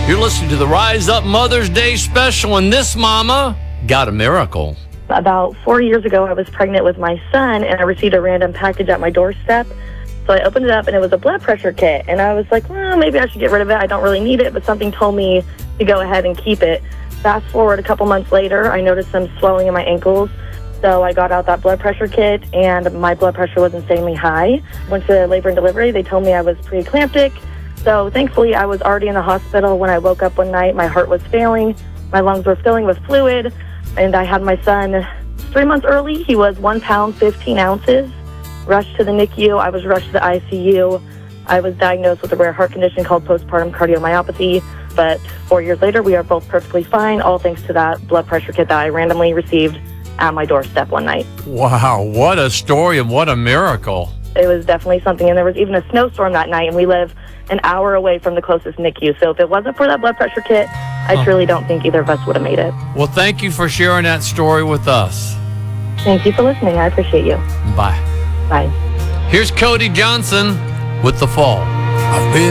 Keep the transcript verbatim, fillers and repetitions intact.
You're listening to the Rise Up Mother's Day special, and this mama got a miracle. About four years ago, I was pregnant with my son, and I received a random package at my doorstep. So I opened it up, and it was a blood pressure kit. And I was like, well, maybe I should get rid of it. I don't really need it, but something told me to go ahead and keep it. Fast forward a couple months later, I noticed some swelling in my ankles. So I got out that blood pressure kit, and my blood pressure was insanely high. Went to labor and delivery. They told me I was preeclamptic. So thankfully, I was already in the hospital when I woke up one night. My heart was failing. My lungs were filling with fluid. And I had my son three months early. He was one pound, fifteen ounces. Rushed to the N I C U. I was rushed to the I C U. I was diagnosed with a rare heart condition called postpartum cardiomyopathy. But four years later, we are both perfectly fine, all thanks to that blood pressure kit that I randomly received at my doorstep one night. Wow, what a story and what a miracle. It was definitely something. And there was even a snowstorm that night, and we live an hour away from the closest N I C U. So if it wasn't for that blood pressure kit, I huh. truly don't think either of us would have made it. Well, thank you for sharing that story with us. Thank you for listening. I appreciate you. Bye. Bye. Here's Cody Johnson with The Fall. I've been